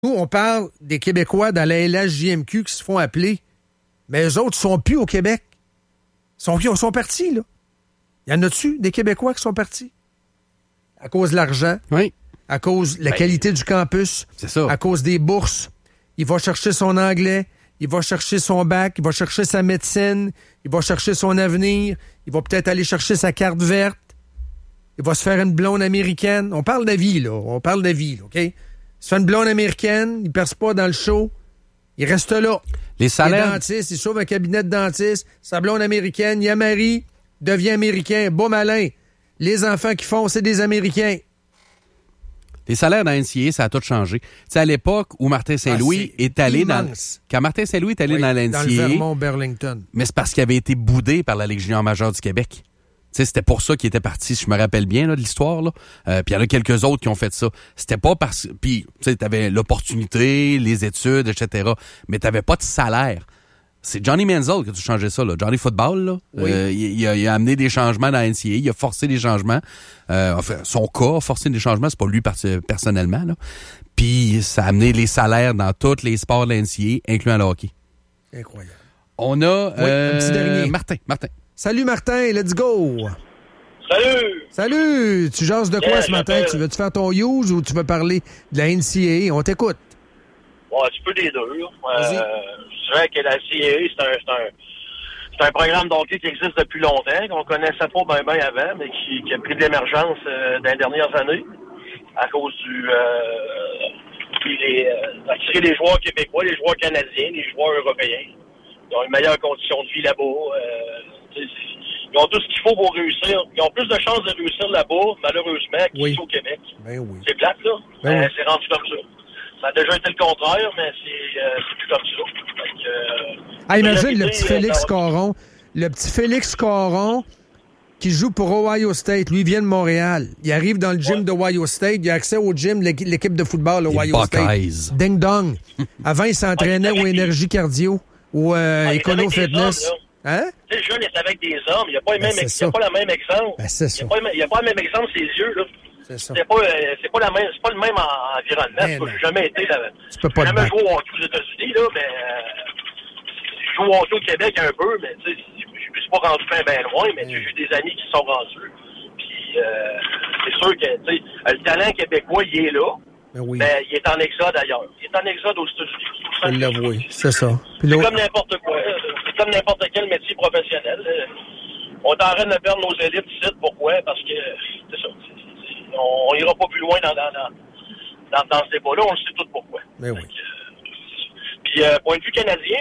Nous, on parle des Québécois dans la LHJMQ qui se font appeler, mais eux autres sont plus au Québec. Ils sont partis, là. Il y en a-tu des Québécois qui sont partis? À cause de l'argent. Oui. À cause de la qualité du campus. C'est ça. À cause des bourses. Il va chercher son anglais. Il va chercher son bac. Il va chercher sa médecine. Il va chercher son avenir. Il va peut-être aller chercher sa carte verte. Il va se faire une blonde américaine. On parle de vie, là. On parle de vie, là, OK? Il se fait une blonde américaine. Il perce pas dans le show. Il reste là. Les salaires... Il est dentiste. Il sauve un cabinet de dentiste. Sa blonde américaine. Il a mari. Devient américain. Beau malin. Les enfants qui font, c'est des Américains. Les salaires dans la NCAA, ça a tout changé. Tu sais, à l'époque où Martin Saint-Louis est allé immense. Quand Martin Saint-Louis est allé dans la NCAA... Dans le Vermont-Burlington. Mais c'est parce qu'il avait été boudé par la Ligue junior majeure du Québec. Tu sais, c'était pour ça qu'il était parti, si je me rappelle bien là, de l'histoire. Là. Puis il y en a quelques autres qui ont fait ça. C'était pas parce... Puis, tu sais, t'avais l'opportunité, les études, etc. Mais t'avais pas de salaire. C'est Johnny Manziel qui a tout changé ça, là. Johnny Football, là. Oui. Il a amené des changements dans la NCAA. Il a forcé des changements. Enfin, son cas a forcé des changements. C'est pas lui personnellement, là. Puis, ça a amené les salaires dans tous les sports de la NCAA, incluant le hockey. Incroyable. On a... un petit dernier. Martin. Salut, Martin. Let's go. Salut! Salut. Tu jases de quoi ce matin? Tu veux-tu faire ton use ou tu veux parler de la NCAA? On t'écoute. Ouais, un petit peu des deux. Je dirais que la CAA, c'est un programme d'hockey qui existe depuis longtemps, qu'on connaissait pas bien avant, mais qui a pris de l'émergence dans les dernières années à cause d'attirer les joueurs québécois, les joueurs canadiens, les joueurs européens. Ils ont une meilleure condition de vie là-bas. Ils ont tout ce qu'il faut pour réussir. Ils ont plus de chances de réussir là-bas, malheureusement, qu'ici au Québec. Ben oui. C'est plate, là. Ben oui. C'est rendu comme ça. Ça a déjà été le contraire, mais c'est plus comme ça. Imagine le petit Félix Caron. Le petit Félix Caron qui joue pour Ohio State. Lui, il vient de Montréal. Il arrive dans le gym d'Ohio State. Il a accès au gym de l'équipe de football Ohio State. Ding dong. Avant, il s'entraînait au Énergie Cardio ou Econo Fitness. Hein? Tu sais, le jeune est avec des hommes. Il n'y a pas le même exemple. Ben, c'est ça. Il n'y a pas le même exemple, ses yeux, là. C'est ça. C'est pas le même environnement. J'ai jamais été là. Tu peux pas jamais joué au hockey aux États-Unis, là, mais je joue au hockey au Québec un peu, mais tu sais, je me suis pas rendu bien loin, mais j'ai eu des amis qui se sont rendus. Puis c'est sûr que tu sais, le talent québécois, il est là. Mais il est en exode ailleurs. Il est en exode aux États-Unis. Il l'avoue, c'est ça. C'est comme n'importe quoi. C'est comme n'importe quel métier professionnel. On est en train de perdre nos élites ici. Pourquoi? Parce que c'est ça. On ira pas plus loin dans ce débat-là. On le sait tous pourquoi. Mais oui. Puis, point de vue canadien,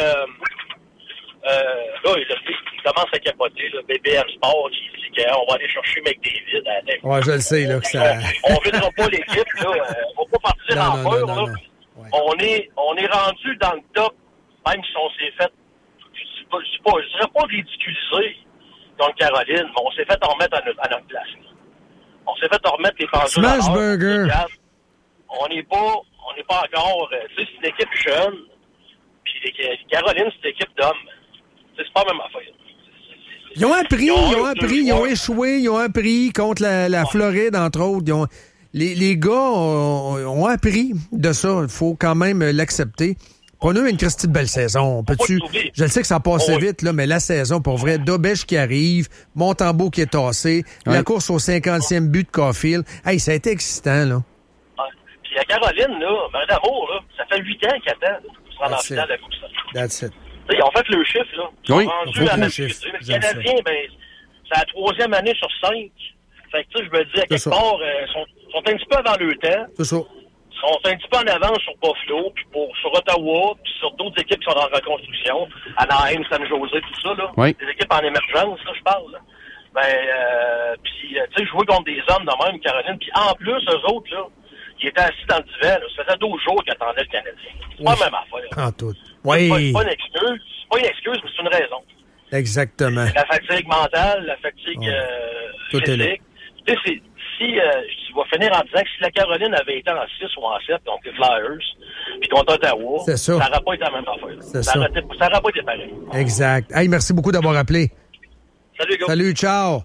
là, il commence à capoter. Là, BBM Sport qui dit qu'on va aller chercher McDavid. Ouais, je le sais, là, que ça... On ne videra pas l'équipe, là. On va pas partir en peur, là. Ouais. On est rendu dans le top, même si on s'est fait, je dirais pas ridiculiser contre Caroline, mais on s'est fait en remettre à notre place. Là. On s'est fait en remettre les pendules Smash burger. On n'est pas encore, tu sais, c'est une équipe jeune, puis Caroline, c'est une équipe d'hommes. C'est pas la même affaire. Ils ont appris, ils ont échoué, ils ont appris contre la Floride, entre autres. Les gars ont appris de ça. Il faut quand même l'accepter. On a eu une Christie de belle saison. Je le sais que ça passait vite, là, mais la saison, pour vrai, Dobèche qui arrive, Montembeault qui est tassé, la course au 50e but de Caulfield. Hey, ça a été excitant, là. Puis la Caroline, là, ben d'amour, là, ça fait 8 ans qu'elle attend pour se rendre en finale de la Coupe Stanley. That's it. Ils ont fait le chiffre, là. Ils sont rendus à la chiffre. Le Canadien, ben, c'est la 3e année sur 5. Fait que, tu sais, je me dis, à quelque part, sont un petit peu avant le temps. C'est ça. Ils sont un petit peu en avance sur Buffalo, puis sur Ottawa, puis sur d'autres équipes qui sont en reconstruction. Anaheim, San Jose, tout ça, là. Oui. Des équipes en émergence, là, je parle, là. Ben, puis, tu sais, jouer contre des hommes de même, Caroline. Puis en plus, eux autres, là, ils étaient assis dans le divan, là. Ça faisait 12 jours qu'ils attendaient le Canadien. C'est pas la même affaire. En tout. Oui. C'est pas une excuse. C'est pas une excuse, mais c'est une raison. Exactement. La fatigue mentale, la fatigue physique. Tu sais, je vais finir en disant que si la Caroline avait été en 6 ou en 7 contre les Flyers, puis contre Ottawa, ça n'aurait pas été la même affaire. Ça n'aurait pas été pareil. Exact. Hey, merci beaucoup d'avoir appelé. Salut, gars. Salut, ciao.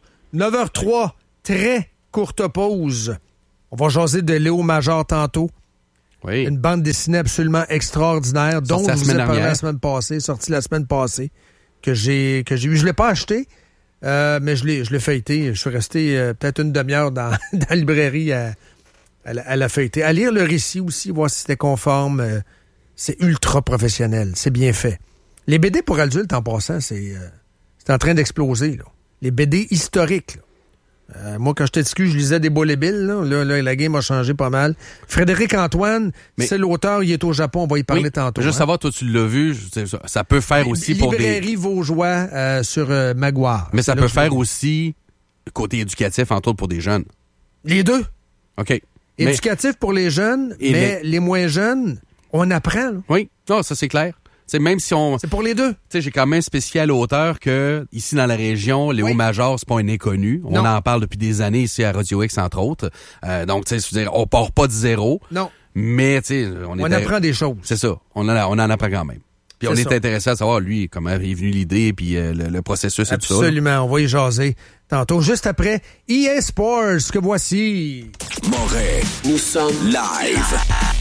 9h03, très courte pause. On va jaser de Léo Major tantôt. Oui. Une bande dessinée absolument extraordinaire, dont je vous ai parlé la semaine passée, sortie la semaine passée, que j'ai vu. Je l'ai pas acheté, mais je l'ai feuilleté. Je suis resté peut-être une demi-heure dans la librairie à la feuilleter. À lire le récit aussi, voir si c'était conforme. C'est ultra professionnel. C'est bien fait. Les BD pour adultes, en passant, c'est en train d'exploser, là. Les BD historiques, là. Moi, quand j'étais petit, je lisais des Bullet Bill. Là, la game a changé pas mal. Frédéric Antoine, c'est l'auteur, il est au Japon. On va y parler tantôt. Juste savoir, toi, tu l'as vu. Ça peut faire aussi pour des... Librairie Vaugeois sur Maguire. Mais ça peut faire aussi côté éducatif, entre autres, pour des jeunes. Les deux. OK. Éducatif pour les jeunes, mais les moins jeunes, on apprend. Là. Oui, non, ça c'est clair. T'sais, même si on... C'est pour les deux. J'ai quand même spécifié à l'auteur que, ici dans la région, Léo Major, c'est pas un inconnu. On en parle depuis des années ici à Radio X, entre autres. Donc, tu sais, on part pas de zéro. Non. Mais, tu sais, on apprend des choses. C'est ça. On en apprend quand même. Puis on est intéressé à savoir, lui, comment est venue l'idée, puis le processus et tout ça. Absolument. On va y jaser tantôt. Juste après, EA Sports, que voici. Moret, nous sommes live.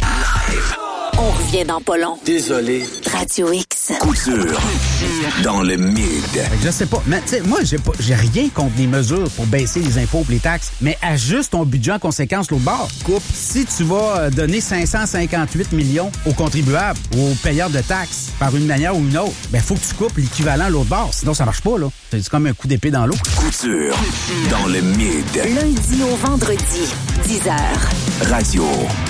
On revient dans pas long. Désolé. Radio X. Couture. Dans le mid. Je sais pas. Mais tu sais, moi, j'ai rien contre les mesures pour baisser les impôts et les taxes. Mais ajuste ton budget en conséquence l'autre bord. Coupe. Si tu vas donner 558 millions aux contribuables ou aux payeurs de taxes par une manière ou une autre, ben faut que tu coupes l'équivalent l'autre bord. Sinon, ça marche pas, là. C'est comme un coup d'épée dans l'eau. Couture. Dans le mid. Lundi au vendredi, 10h. Radio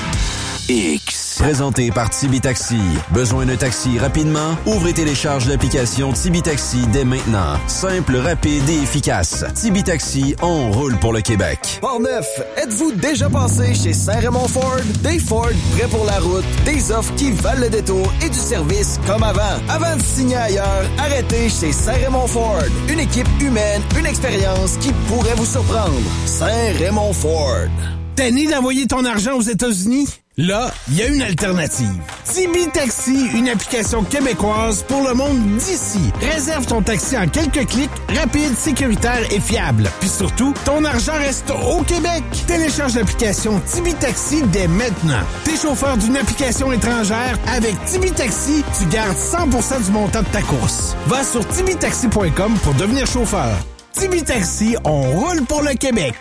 X. Présenté par Tibi Taxi. Besoin d'un taxi rapidement? Ouvrez et télécharge l'application Tibi Taxi dès maintenant. Simple, rapide et efficace. Tibi Taxi, on roule pour le Québec. Port-Neuf, êtes-vous déjà passé chez Saint-Raymond Ford? Des Ford prêts pour la route, des offres qui valent le détour et du service comme avant. Avant de signer ailleurs, arrêtez chez Saint-Raymond Ford. Une équipe humaine, une expérience qui pourrait vous surprendre. Saint-Raymond Ford. Tanné d'envoyer ton argent aux États-Unis? Là, il y a une alternative. Tibi Taxi, une application québécoise pour le monde d'ici. Réserve ton taxi en quelques clics, rapide, sécuritaire et fiable. Puis surtout, ton argent reste au Québec. Télécharge l'application Tibi Taxi dès maintenant. T'es chauffeur d'une application étrangère, avec Tibi Taxi, tu gardes 100% du montant de ta course. Va sur tibitaxi.com pour devenir chauffeur. Tibi Taxi, on roule pour le Québec.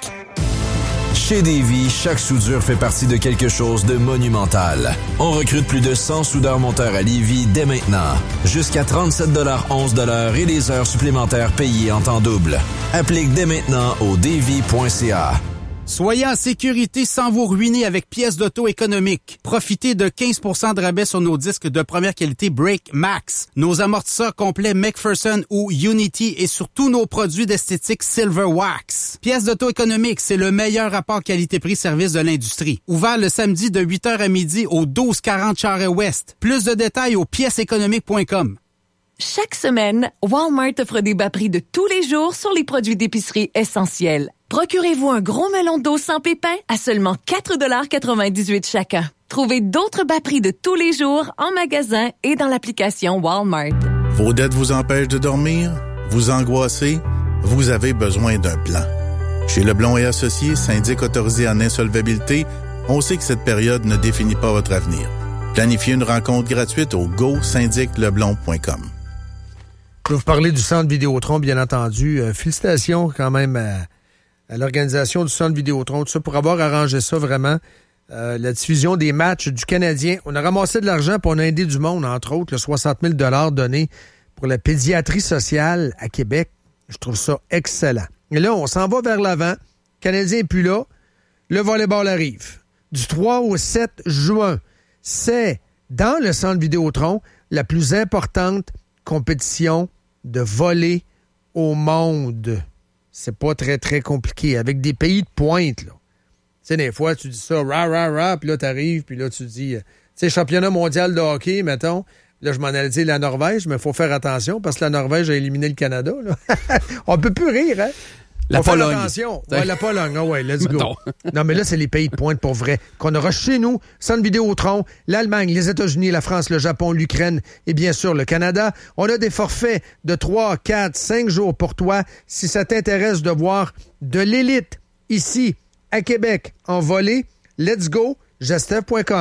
Chez Davy, chaque soudure fait partie de quelque chose de monumental. On recrute plus de 100 soudeurs-monteurs à Lévis dès maintenant. Jusqu'à 37,11 $ et des heures supplémentaires payées en temps double. Applique dès maintenant au davy.ca. Soyez en sécurité sans vous ruiner avec pièces d'auto économiques. Profitez de 15% de rabais sur nos disques de première qualité Brake Max, nos amortisseurs complets McPherson ou Unity et sur tous nos produits d'esthétique Silver Wax. Pièces d'auto économiques, c'est le meilleur rapport qualité-prix-service de l'industrie. Ouvert le samedi de 8h à midi au 1240 Charest-Ouest. Plus de détails au pièceséconomique.com. Chaque semaine, Walmart offre des bas prix de tous les jours sur les produits d'épicerie essentiels. Procurez-vous un gros melon d'eau sans pépins à seulement 4,98 $ chacun. Trouvez d'autres bas prix de tous les jours en magasin et dans l'application Walmart. Vos dettes vous empêchent de dormir? Vous angoissez? Vous avez besoin d'un plan. Chez Leblond et Associés, syndic autorisé en insolvabilité, on sait que cette période ne définit pas votre avenir. Planifiez une rencontre gratuite au gosyndicleblond.com. Je vais vous parler du Centre Vidéotron, bien entendu. Félicitations quand même à l'organisation du Centre Vidéotron, tout ça, pour avoir arrangé ça vraiment. La diffusion des matchs du Canadien. On a ramassé de l'argent pour on a aidé du monde, entre autres, le 60 000 $ donnés pour la pédiatrie sociale à Québec. Je trouve ça excellent. Et là, on s'en va vers l'avant. Le Canadien n'est plus là. Le volleyball arrive. Du 3 au 7 juin, c'est dans le Centre Vidéotron la plus importante compétition de volley au monde. C'est pas très, très compliqué. Avec des pays de pointe, là. Tu sais, des fois, tu dis ça, puis là, t'arrives, puis là, tu dis, tu sais, championnat mondial de hockey, mettons. Là, je m'en allais dire la Norvège, mais il faut faire attention parce que la Norvège a éliminé le Canada, là. On peut plus rire, hein? La Pologne. Attention. Ouais, la Pologne. Ah ouais, let's go. Non, mais là, c'est les pays de pointe pour vrai. Qu'on aura chez nous, Centre Vidéotron, l'Allemagne, les États-Unis, la France, le Japon, l'Ukraine et bien sûr le Canada. On a des forfaits de 3, 4, 5 jours pour toi si ça t'intéresse de voir de l'élite ici à Québec en volley. Let's go, gestev.com.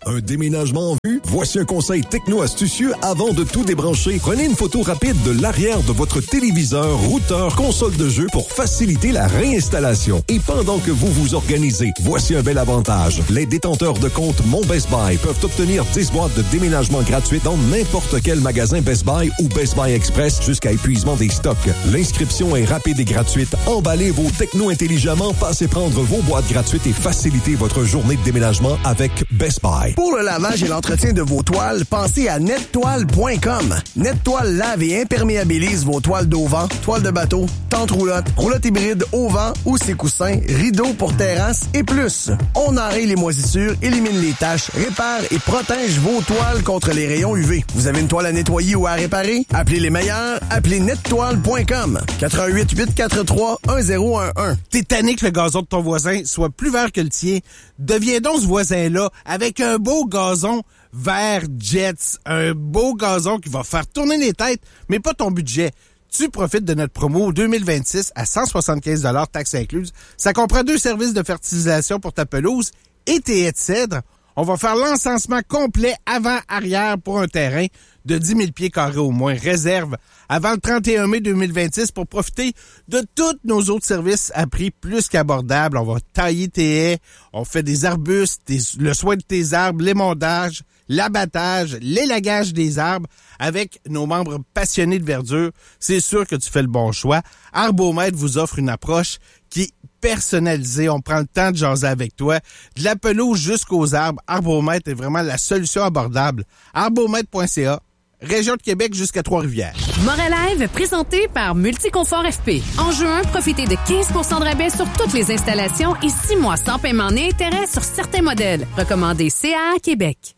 Un déménagement en vue? Voici un conseil techno-astucieux avant de tout débrancher. Prenez une photo rapide de l'arrière de votre téléviseur, routeur, console de jeu pour faciliter la réinstallation. Et pendant que vous vous organisez, voici un bel avantage. Les détenteurs de compte Mon Best Buy peuvent obtenir 10 boîtes de déménagement gratuites dans n'importe quel magasin Best Buy ou Best Buy Express jusqu'à épuisement des stocks. L'inscription est rapide et gratuite. Emballez vos technos intelligemment, passez prendre vos boîtes gratuites et facilitez votre journée de déménagement avec Best Buy. Pour le lavage et l'entretien de vos toiles, pensez à nettoile.com. NetToile lave et imperméabilise vos toiles d'auvent, toiles de bateau, tentes roulottes, roulottes hybrides au vent ou ses coussins, rideaux pour terrasse et plus. On enraye les moisissures, élimine les taches, répare et protège vos toiles contre les rayons UV. Vous avez une toile à nettoyer ou à réparer? Appelez les meilleurs, appelez nettoile.com. 88 843 1011. T'es tanné que le gazon de ton voisin soit plus vert que le tien? Deviens donc ce voisin-là avec un beau gazon vert Jets. Un beau gazon qui va faire tourner les têtes, mais pas ton budget. Tu profites de notre promo 2026 à 175 $ taxes incluses. Ça comprend 2 services de fertilisation pour ta pelouse et tes haies de cèdre. On va faire l'encensement complet avant-arrière pour un terrain de 10 000 pieds carrés au moins. Réserve avant le 31 mai 2026 pour profiter de tous nos autres services à prix plus qu'abordable. On va tailler tes haies, on fait des arbustes, le soin de tes arbres, l'émondage, l'abattage, l'élagage des arbres avec nos membres passionnés de verdure. C'est sûr que tu fais le bon choix. Arbomètre vous offre une approche qui est personnalisée. On prend le temps de jaser avec toi. De la pelouse jusqu'aux arbres, Arbomètre est vraiment la solution abordable. Arbomètre.ca, région de Québec jusqu'à Trois-Rivières. Moralive, présenté par Multiconfort FP. En juin, profitez de 15 % de rabais sur toutes les installations et 6 mois sans paiement ni intérêt sur certains modèles. Recommandé CA Québec.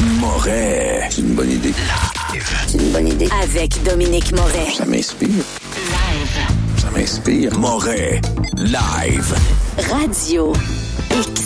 Moret, c'est une bonne idée. C'est une bonne idée. Avec Dominique Moret. Ça m'inspire. Live. Ça m'inspire. Moret, live. Radio X.